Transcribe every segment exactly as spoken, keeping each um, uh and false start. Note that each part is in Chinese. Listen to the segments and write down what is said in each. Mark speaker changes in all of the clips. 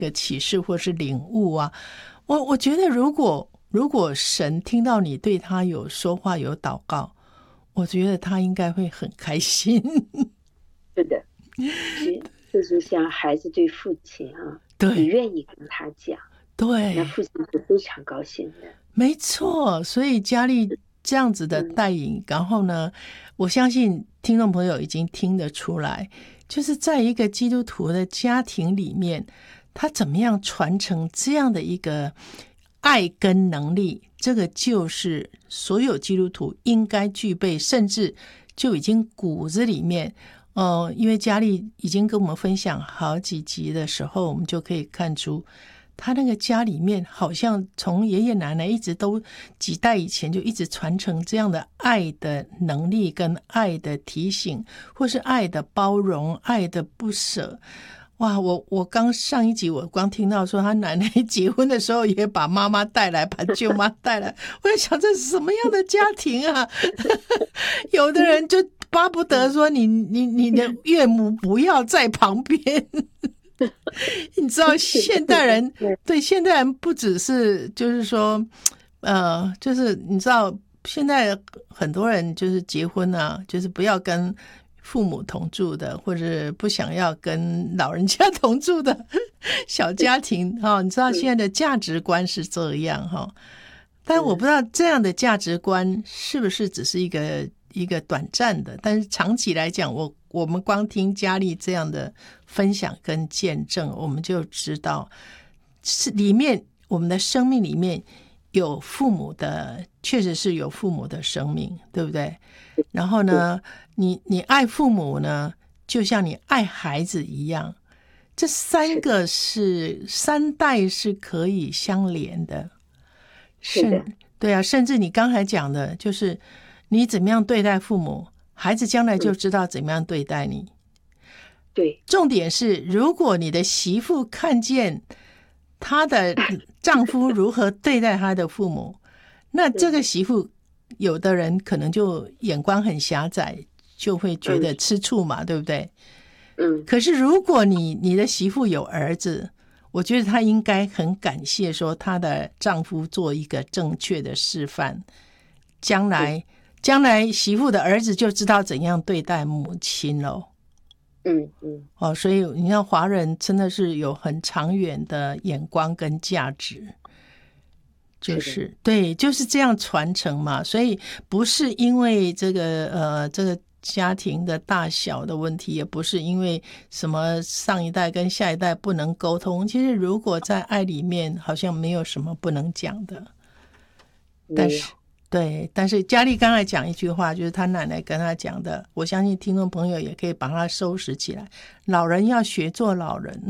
Speaker 1: 个启示或是领悟啊。我我觉得如果如果神听到你对他有说话有祷告，我觉得他应该会很开心。
Speaker 2: 是的，就是像孩子对父亲啊，
Speaker 1: 对，
Speaker 2: 你愿意跟他讲，
Speaker 1: 对，
Speaker 2: 那父亲是非常高兴的。
Speaker 1: 没错，所以佳丽这样子的带引、嗯、然后呢，我相信听众朋友已经听得出来，就是在一个基督徒的家庭里面，他怎么样传承这样的一个爱跟能力，这个就是所有基督徒应该具备，甚至就已经骨子里面呃，因为佳丽已经跟我们分享好几集的时候，我们就可以看出他那个家里面好像从爷爷奶奶一直都几代以前就一直传承这样的爱的能力跟爱的提醒，或是爱的包容，爱的不舍。哇，我我刚上一集我光听到说他奶奶结婚的时候也把妈妈带来，把舅妈带来，我在想这是什么样的家庭啊？有的人就巴不得说你你你的岳母不要在旁边。你知道现代人对现代人不只是就是说呃就是你知道现在很多人就是结婚啊，就是不要跟父母同住的，或者不想要跟老人家同住的小家庭、哦、你知道现在的价值观是这样、哦、但我不知道这样的价值观是不是只是一个一个短暂的，但是长期来讲，我我们光听佳丽这样的分享跟见证，我们就知道是里面我们的生命里面有父母的，确实是有父母的生命，对不对？然后呢，你你爱父母呢，就像你爱孩子一样，这三个是三代是可以相连的。甚对啊，甚至你刚才讲的，就是你怎么样对待父母，孩子将来就知道怎么样对待你。
Speaker 2: 对，
Speaker 1: 重点是，如果你的媳妇看见她的丈夫如何对待她的父母，那这个媳妇有的人可能就眼光很狭窄，就会觉得吃醋嘛，对不对？
Speaker 2: 嗯。
Speaker 1: 可是如果你你的媳妇有儿子，我觉得她应该很感谢说她的丈夫做一个正确的示范，将来将来媳妇的儿子就知道怎样对待母亲了。
Speaker 2: 嗯嗯，
Speaker 1: 哦，所以你看华人真的是有很长远的眼光跟价值，就是对，就是这样传承嘛。所以不是因为这个呃这个家庭的大小的问题，也不是因为什么上一代跟下一代不能沟通。其实如果在爱里面，好像没有什么不能讲的。但是对，但是佳丽刚才讲一句话，就是他奶奶跟他讲的，我相信听众朋友也可以把它收拾起来。老人要学做老人。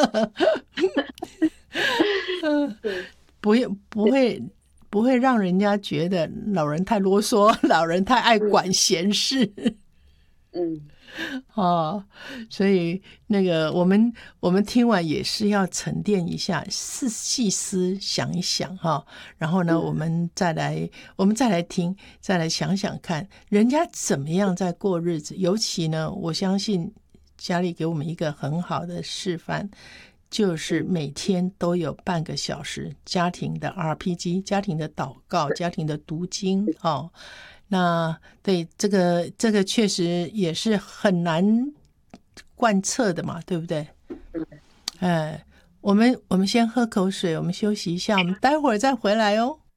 Speaker 1: 不会不会不会让人家觉得老人太啰嗦，老人太爱管闲事。
Speaker 2: 嗯，
Speaker 1: 哦，所以那个我们我们听完也是要沉淀一下，细细思想一想哈、哦，然后呢，嗯、我们再来我们再来听，再来想想看，人家怎么样在过日子。尤其呢，我相信佳丽给我们一个很好的示范，就是每天都有半个小时家庭的 R P G， 家庭的祷告，家庭的读经哦。那对这个这个确实也是很难贯彻的嘛，对不对？哎，我们我们先喝口水，我们休息一下，我们待会儿再回来哦。